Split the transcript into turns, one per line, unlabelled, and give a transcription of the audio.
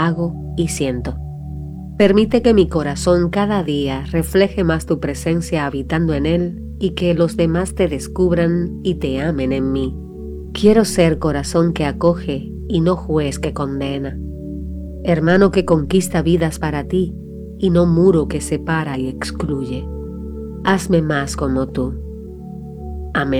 hago y siento. Permite que mi corazón cada día refleje más tu presencia habitando en él y que los demás te descubran y te amen en mí. Quiero ser corazón que acoge y no juez que condena, hermano que conquista vidas para ti y no muro que separa y excluye. Hazme más como tú. Amén.